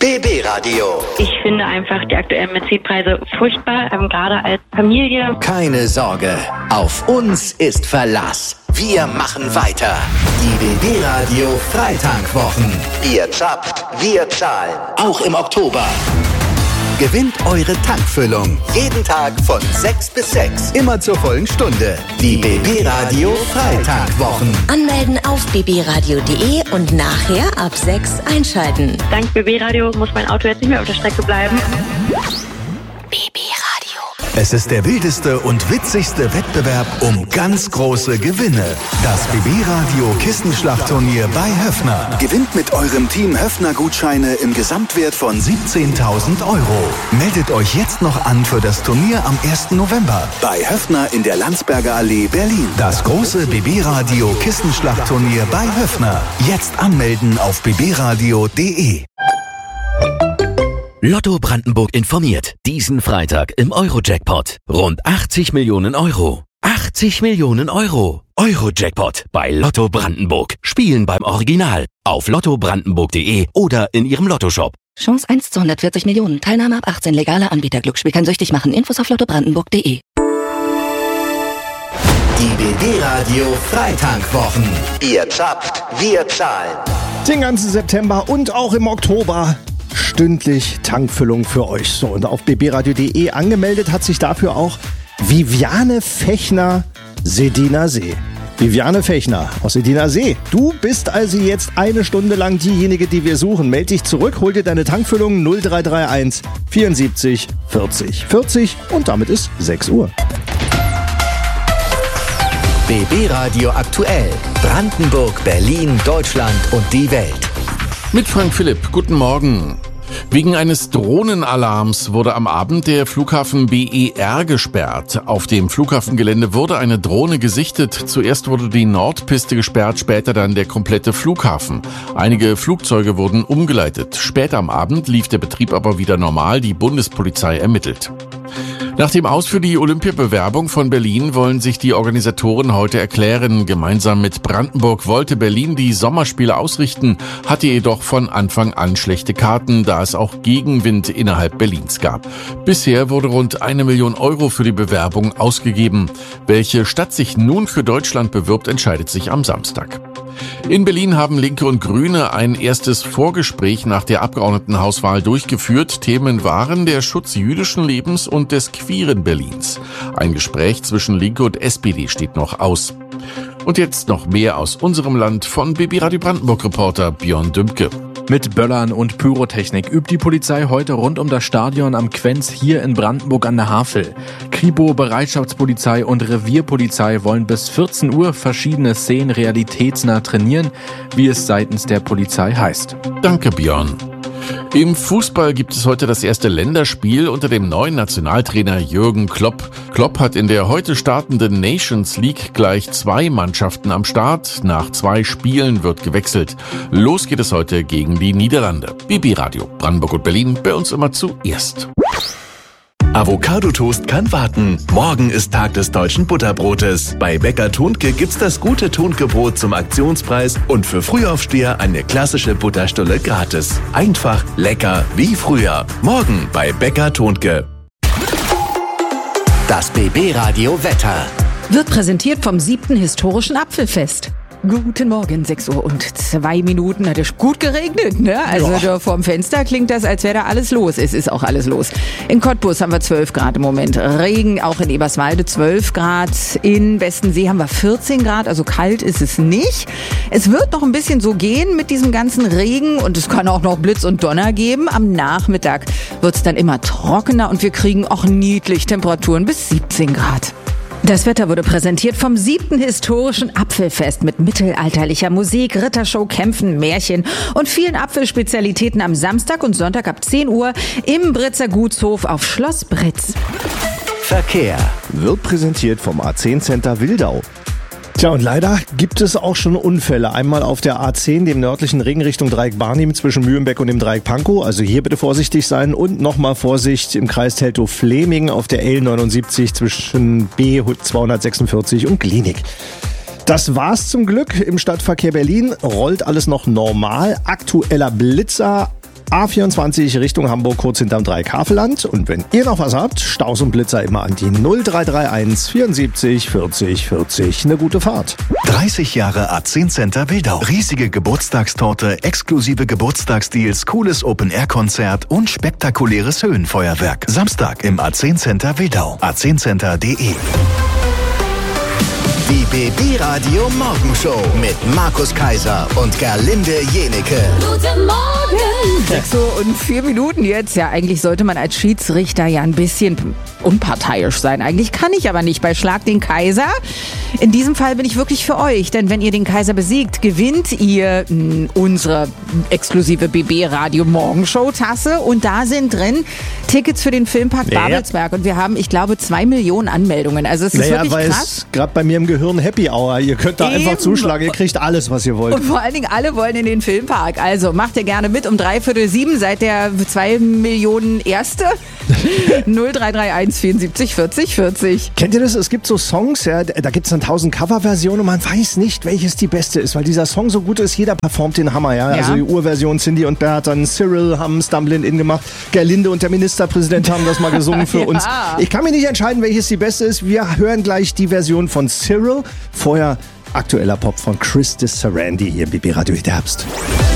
BB Radio. Ich finde einfach die aktuellen Benzinpreise furchtbar, gerade als Familie. Keine Sorge, auf uns ist Verlass. Wir machen weiter. Die BB Radio Freitankwochen. Ihr zapft, wir zahlen. Auch im Oktober. Gewinnt eure Tankfüllung. Jeden Tag von 6 bis 6. Immer zur vollen Stunde. Die BB Radio Freitankwochen. Anmelden auf bbradio.de und nachher ab 6 einschalten. Dank BB Radio muss mein Auto jetzt nicht mehr auf der Strecke bleiben. BB Radio. Es ist der wildeste und witzigste Wettbewerb um ganz große Gewinne. Das BB Radio Kissenschlachtturnier bei Höffner. Gewinnt mit eurem Team Höffner-Gutscheine im Gesamtwert von 17.000 €. Meldet euch jetzt noch an für das Turnier am 1. November bei Höffner in der Landsberger Allee, Berlin. Das große BB Radio Kissenschlachtturnier bei Höffner. Jetzt anmelden auf bbradio.de. Lotto Brandenburg informiert. Diesen Freitag im Euro-Jackpot. Rund 80 Millionen €. 80 Millionen €. Euro-Jackpot bei Lotto Brandenburg. Spielen beim Original. Auf lottobrandenburg.de oder in Ihrem Lottoshop. Chance 1 zu 140 Millionen. Teilnahme ab 18. Legaler Anbieter. Glücksspiel kann süchtig machen. Infos auf lottobrandenburg.de. Die BB Radio Freitankwochen. Ihr zapft, wir zahlen. Den ganzen September und auch im Oktober stündlich Tankfüllung für euch. So, und auf bbradio.de angemeldet hat sich dafür auch Viviane Fechner, Sediner See. Viviane Fechner aus Sediner See. Du bist also jetzt eine Stunde lang diejenige, die wir suchen. Meld dich zurück, hol dir deine Tankfüllung 0331 74 40 40 und damit ist 6 Uhr. BB Radio aktuell. Brandenburg, Berlin, Deutschland und die Welt. Mit Frank Philipp, guten Morgen. Wegen eines Drohnenalarms wurde am Abend der Flughafen BER gesperrt. Auf dem Flughafengelände wurde eine Drohne gesichtet. Zuerst wurde die Nordpiste gesperrt, später dann der komplette Flughafen. Einige Flugzeuge wurden umgeleitet. Später am Abend lief der Betrieb aber wieder normal. Die Bundespolizei ermittelt. Nach dem Aus für die Olympiabewerbung von Berlin wollen sich die Organisatoren heute erklären. Gemeinsam mit Brandenburg wollte Berlin die Sommerspiele ausrichten, hatte jedoch von Anfang an schlechte Karten, da es auch Gegenwind innerhalb Berlins gab. Bisher wurde rund 1 Million € für die Bewerbung ausgegeben. Welche Stadt sich nun für Deutschland bewirbt, entscheidet sich am Samstag. In Berlin haben Linke und Grüne ein erstes Vorgespräch nach der Abgeordnetenhauswahl durchgeführt. Themen waren der Schutz jüdischen Lebens und des queeren Berlins. Ein Gespräch zwischen Linke und SPD steht noch aus. Und jetzt noch mehr aus unserem Land von BB Radio Brandenburg-Reporter Björn Dümke. Mit Böllern und Pyrotechnik übt die Polizei heute rund um das Stadion am Quenz hier in Brandenburg an der Havel. Kripo, Bereitschaftspolizei und Revierpolizei wollen bis 14 Uhr verschiedene Szenen realitätsnah trainieren, wie es seitens der Polizei heißt. Danke, Björn. Im Fußball gibt es heute das erste Länderspiel unter dem neuen Nationaltrainer Jürgen Klopp. Klopp hat in der heute startenden Nations League gleich 2 Mannschaften am Start. Nach 2 Spielen wird gewechselt. Los geht es heute gegen die Niederlande. BB Radio, Brandenburg und Berlin, bei uns immer zuerst. Avocado-Toast kann warten. Morgen ist Tag des deutschen Butterbrotes. Bei Bäcker Thunke gibt's das gute Thunke-Brot zum Aktionspreis und für Frühaufsteher eine klassische Butterstulle gratis. Einfach, lecker, wie früher. Morgen bei Bäcker Thunke. Das BB Radio Wetter. Wird präsentiert vom 7. Historischen Apfelfest. Guten Morgen, 6 Uhr und 2 Minuten. Hat es gut geregnet, ne? Also da vorm Fenster klingt das, als wäre da alles los. Es ist auch alles los. In Cottbus haben wir 12 Grad im Moment. Regen, auch in Eberswalde 12 Grad. In Westensee haben wir 14 Grad, also kalt ist es nicht. Es wird noch ein bisschen so gehen mit diesem ganzen Regen und es kann auch noch Blitz und Donner geben. Am Nachmittag wird es dann immer trockener und wir kriegen auch niedlich Temperaturen bis 17 Grad. Das Wetter wurde präsentiert vom 7. Historischen Apfelfest mit mittelalterlicher Musik, Rittershow, Kämpfen, Märchen und vielen Apfelspezialitäten am Samstag und Sonntag ab 10 Uhr im Britzer Gutshof auf Schloss Britz. Verkehr Wird präsentiert vom A10 Center Wildau. Tja, und leider gibt es auch schon Unfälle. Einmal auf der A10, dem nördlichen Ring Richtung Dreieck Barnim zwischen Mühlenbeck und dem Dreieck Pankow. Also hier bitte vorsichtig sein. Und nochmal Vorsicht im Kreis Teltow-Fleming auf der L79 zwischen B246 und Glienig. Das war's zum Glück. Im Stadtverkehr Berlin rollt alles noch normal. Aktueller Blitzer A24 Richtung Hamburg, kurz hinterm Dreikafelland. Und wenn ihr noch was habt, Staus und Blitzer immer an die 0331 74 40 40. Eine gute Fahrt. 30 Jahre A10 Center Wildau. Riesige Geburtstagstorte, exklusive Geburtstagsdeals, cooles Open-Air-Konzert und spektakuläres Höhenfeuerwerk. Samstag im A10 Center Wildau. a10center.de. Die BB Radio Morgenshow mit Markus Kaiser und Gerlinde Jenecke. Guten Morgen! 6:04 jetzt. Ja, eigentlich sollte man als Schiedsrichter ja ein bisschen unparteiisch sein. Eigentlich kann ich aber nicht bei Schlag den Kaiser. In diesem Fall bin ich wirklich für euch, denn wenn ihr den Kaiser besiegt, gewinnt ihr unsere exklusive BB Radio Morgenshow Tasse und da sind drin Tickets für den Filmpark Babelsberg und wir haben, ich glaube, 2 Millionen Anmeldungen. Also es ist wirklich krass. Es gerade bei mir im Gehirn Happy Hour. Ihr könnt da einfach zuschlagen. Ihr kriegt alles, was ihr wollt. Und vor allen Dingen alle wollen in den Filmpark. Also macht ihr gerne mit. Um 6:45 seid der 2 Millionen Erste. 0331 74 40 40. Kennt ihr das? Es gibt so Songs, ja, da gibt es dann 1000 Coverversionen und man weiß nicht, welches die beste ist, weil dieser Song so gut ist. Jeder performt den Hammer. Ja? Also die Urversion, Cindy und Bert, dann Cyril haben Stumbling In gemacht. Gerlinde und der Ministerpräsident haben das mal gesungen für uns. Ich kann mir nicht entscheiden, welches die beste ist. Wir hören gleich die Version von Cyril. Vorher aktueller Pop von Chris Sarandon hier im BB Radio Herbst.